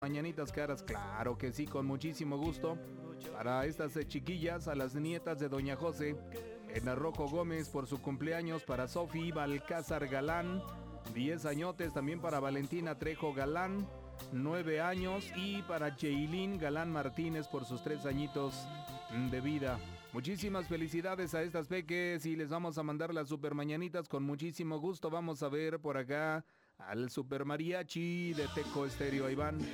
Mañanitas caras, claro que sí, con muchísimo gusto. Para estas chiquillas, a las nietas de Doña José, Edna Rojo Gómez por su cumpleaños, para Sofi Balcázar Galán, 10 añotes, también para Valentina Trejo Galán, 9 años, y para Jaylin Galán Martínez por sus 3 añitos de vida. Muchísimas felicidades a estas peques y les vamos a mandar las super mañanitas con muchísimo gusto. Vamos a ver por acá al super mariachi de Teco Estéreo, Iván.